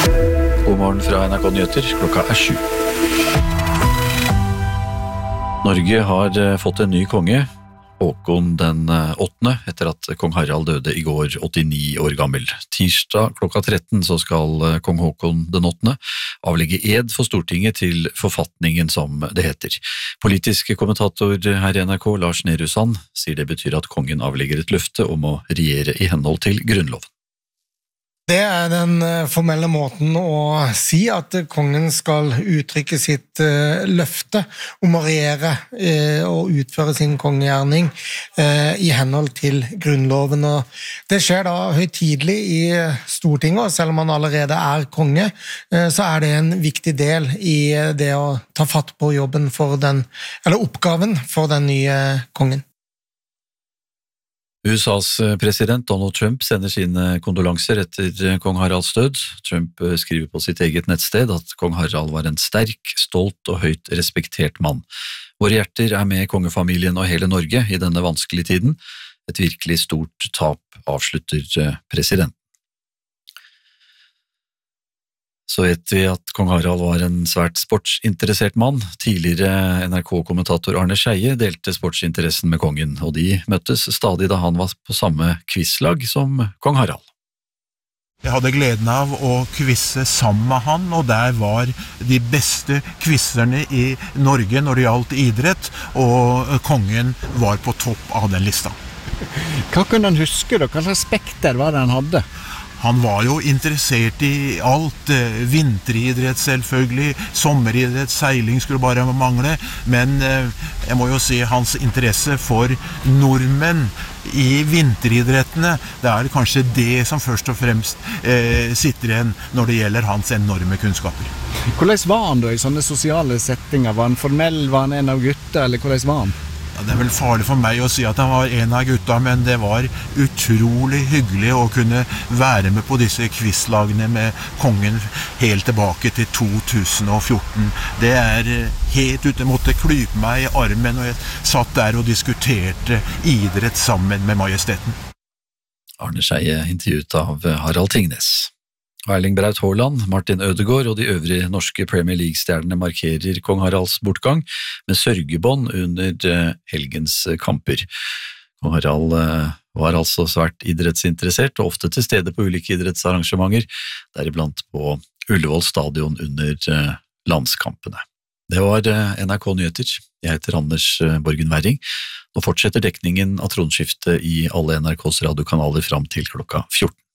God morgen fra NRK Nyheter, klokka 7. Norge har fått en ny konge, Håkon den 8., etter at kong Harald døde i går 89 år gammel. Tirsdag klokka 13 så skal kong Håkon den 8. avlegge ed for Stortinget til forfatningen, som det heter. Politisk kommentator her i NRK, Lars Nehru Sand, sier det betyr at kongen avlegger et løfte om å regjere i henhold til grunnloven. Det den formelle måten å si at kongen skal uttrykke sitt løfte om å regjere og utføre sin kongegjerning i henhold til grunnloven. Og det skjer da høytidelig i Stortinget, og selv om han allerede konge, så det en viktig del i det å ta fatt på jobben eller oppgaven for den nye kongen. USAs president Donald Trump sender sine kondolanser etter kong Haralds død. Trump skriver på sitt eget nettsted at kong Harald var en sterk, stolt og høyt respektert mann. Våre hjerter med kongefamilien og hele Norge i denne vanskelige tiden. Et virkelig stort tap, avslutter presidenten. Så vet vi at kong Harald var en svært sportsinteressert mann. Tidligere NRK-kommentator Arne Scheie delte sportsinteressen med kongen, og de møttes stadig da han var på samme quizlag som kong Harald. Jeg hadde gleden av å quizze sammen med han, og der var de beste quizzerne i Norge når det gjaldt idrett, og kongen var på topp av den lista. Hva kunne han huske da? Hva slags spekter var det han hadde? Han var jo interessert i alt, vinteridrett selvfølgelig, sommeridrett, seiling skulle bare mangle, men jeg må jo si hans interesse for nordmenn i vinteridrettene, det kanskje det som først og fremst sitter igjen når det gjelder hans enorme kunnskaper. Hvordan var han da i sånne sosiale settinger? Var han formell, var han en av gutta, eller hvordan var han? Det vel farlig for meg å si at han var en av gutta, men det var utrolig hyggelig å kunne være med på disse quizlagene med kongen helt tilbake til 2014. Det helt ute, jeg måtte klype meg i armen, og jeg satt der og diskuterte idrett sammen med majesteten. Arne Scheie intervjuet av Harald Tingnes. Erling Braut Haaland, Martin Ødegaard og de øvrige norske Premier League-stjernene markerer kong Haralds bortgang med sørgebånd under helgens kamper. Kong Harald var altså svært idrettsinteressert og ofte til stede på ulike idrettsarrangementer, deriblant på Ullevål stadion under landskampene. Det var NRK Nyheter. Jeg heter Anders Borgen Werring. Nå fortsetter dekningen av tronskiftet i alle NRKs radiokanaler fram til klokka 14.